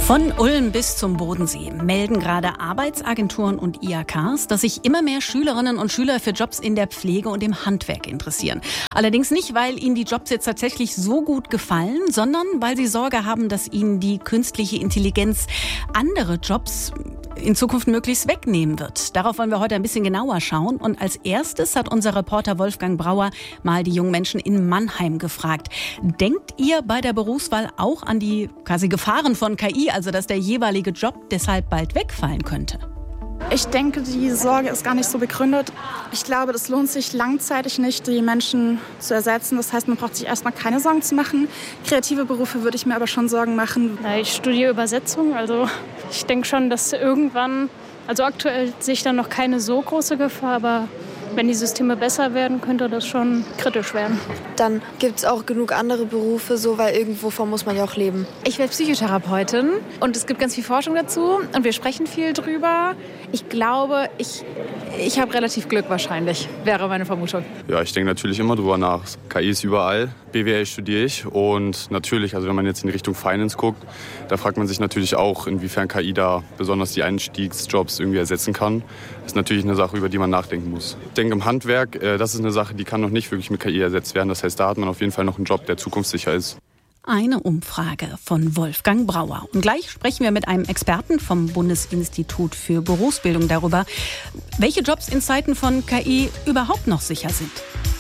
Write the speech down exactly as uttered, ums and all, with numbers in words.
Von Ulm bis zum Bodensee melden gerade Arbeitsagenturen und I H Ks, dass sich immer mehr Schülerinnen und Schüler für Jobs in der Pflege und im Handwerk interessieren. Allerdings nicht, weil ihnen die Jobs jetzt tatsächlich so gut gefallen, sondern weil sie Sorge haben, dass ihnen die künstliche Intelligenz andere Jobs in Zukunft möglichst wegnehmen wird. Darauf wollen wir heute ein bisschen genauer schauen. Und als erstes hat unser Reporter Wolfgang Brauer mal die jungen Menschen in Mannheim gefragt. Denkt ihr bei der Berufswahl auch an die quasi Gefahren von K I, also dass der jeweilige Job deshalb bald wegfallen könnte? Ich denke, die Sorge ist gar nicht so begründet. Ich glaube, das lohnt sich langzeitig nicht, die Menschen zu ersetzen. Das heißt, man braucht sich erstmal keine Sorgen zu machen. Kreative Berufe würde ich mir aber schon Sorgen machen. Ich studiere Übersetzung, also ich denke schon, dass irgendwann, also aktuell sehe ich da noch keine so große Gefahr, aber wenn die Systeme besser werden, könnte das schon kritisch werden. Dann gibt es auch genug andere Berufe, so, weil irgendwovon muss man ja auch leben. Ich werde Psychotherapeutin und es gibt ganz viel Forschung dazu und wir sprechen viel drüber. Ich glaube, ich, ich habe relativ Glück wahrscheinlich, wäre meine Vermutung. Ja, ich denke natürlich immer drüber nach. K I ist überall. B W L studiere ich und natürlich, also wenn man jetzt in Richtung Finance guckt, da fragt man sich natürlich auch, inwiefern K I da besonders die Einstiegsjobs irgendwie ersetzen kann. Das ist natürlich eine Sache, über die man nachdenken muss. Ich denke, im Handwerk, das ist eine Sache, die kann noch nicht wirklich mit K I ersetzt werden. Das heißt, da hat man auf jeden Fall noch einen Job, der zukunftssicher ist. Eine Umfrage von Wolfgang Brauer. Und gleich sprechen wir mit einem Experten vom Bundesinstitut für Berufsbildung darüber, welche Jobs in Zeiten von K I überhaupt noch sicher sind.